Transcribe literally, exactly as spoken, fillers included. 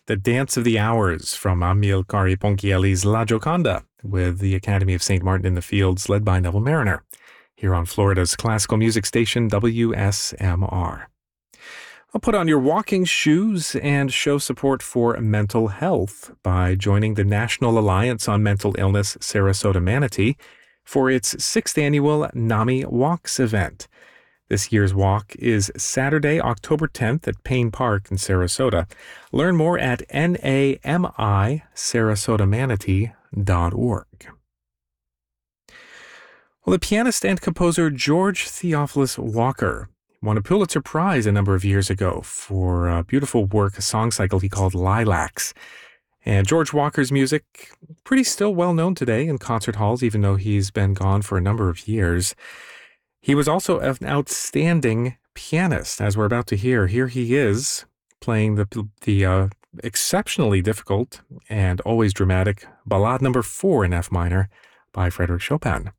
The Dance of the Hours from Amilcare Ponchielli's La Gioconda with the Academy of Saint Martin in the Fields led by Neville Mariner here on Florida's classical music station W S M R. I'll put on your walking shoes and show support for mental health by joining the National Alliance on Mental Illness Sarasota Manatee for its sixth annual NAMI Walks event. This year's walk is Saturday, October tenth at Payne Park in Sarasota. Learn more at N A M I Sarasota Manatee dot org. Well, the pianist and composer George Theophilus Walker won a Pulitzer Prize a number of years ago for a beautiful work, a song cycle he called Lilacs. And George Walker's music, pretty still well known today in concert halls, even though he's been gone for a number of years. He was also an outstanding pianist, as we're about to hear. Here he is playing the the uh, exceptionally difficult and always dramatic Ballade Number Four in F minor by Frédéric Chopin.